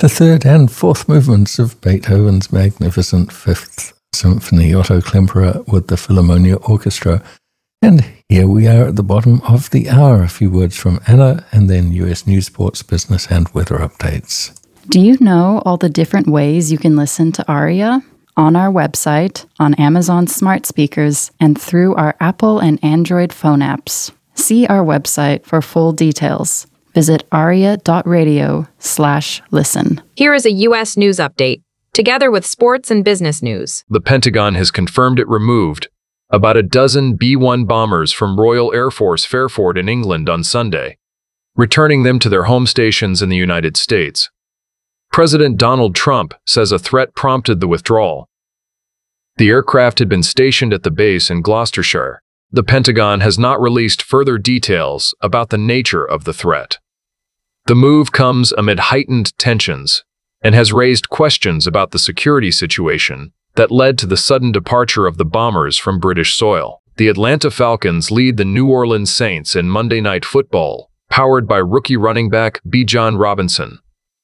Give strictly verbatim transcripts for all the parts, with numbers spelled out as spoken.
The third and fourth movements of Beethoven's magnificent Fifth Symphony, Otto Klemperer with the Philharmonia Orchestra. And here we are at the bottom of the hour. A few words from Anna, and then U S news, sports, business, and weather updates. Do you know all the different ways you can listen to Aria? On our website, on Amazon smart speakers, and through our Apple and Android phone apps. See our website for full details. Visit aria.radio slash listen. Here is a U S news update, together with sports and business news. The Pentagon has confirmed it removed about a dozen B one bombers from Royal Air Force Fairford in England on Sunday, returning them to their home stations in the United States. President Donald Trump says a threat prompted the withdrawal. The aircraft had been stationed at the base in Gloucestershire. The Pentagon has not released further details about the nature of the threat. The move comes amid heightened tensions and has raised questions about the security situation that led to the sudden departure of the bombers from British soil. The Atlanta Falcons lead the New Orleans Saints in Monday Night Football, powered by rookie running back Bijan Robinson.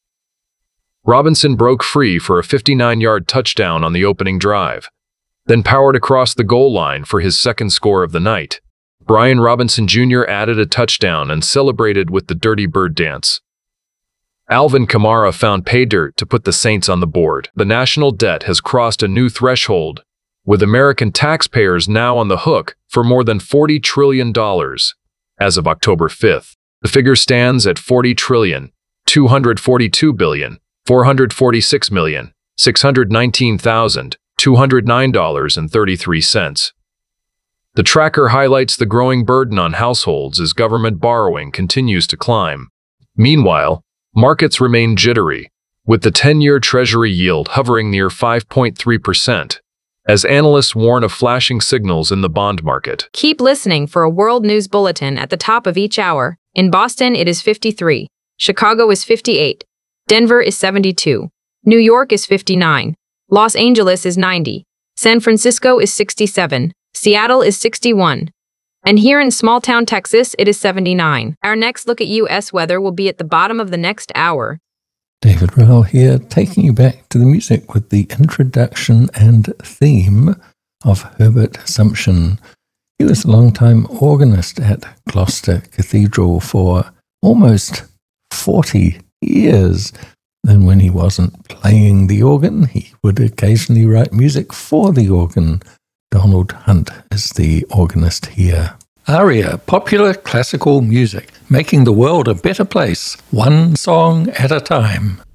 Robinson broke free for a fifty-nine-yard touchdown on the opening drive, then powered across the goal line for his second score of the night. Brian Robinson Junior added a touchdown and celebrated with the Dirty Bird dance. Alvin Kamara found pay dirt to put the Saints on the board. The national debt has crossed a new threshold, with American taxpayers now on the hook for more than forty trillion dollars as of October fifth. The figure stands at forty trillion, two hundred forty-two billion, four hundred forty-six million, six hundred nineteen thousand, two hundred nine dollars and thirty-three cents. The tracker highlights the growing burden on households as government borrowing continues to climb. Meanwhile, markets remain jittery, with the ten-year Treasury yield hovering near five point three percent, as analysts warn of flashing signals in the bond market. Keep listening for a world news bulletin at the top of each hour. In Boston, it is fifty-three. Chicago is fifty-eight. Denver is seventy-two. New York is fifty-nine. Los Angeles is ninety. San Francisco is sixty-seven. Seattle is sixty-one. And here in small-town Texas, it is seventy-nine. Our next look at U S weather will be at the bottom of the next hour. David Rowell here, taking you back to the music with the introduction and theme of Herbert Sumption. He was a long-time organist at Gloucester Cathedral for almost forty years. And when he wasn't playing the organ, he would occasionally write music for the organ. Donald Hunt is the organist here. Aria, popular classical music, making the world a better place, one song at a time.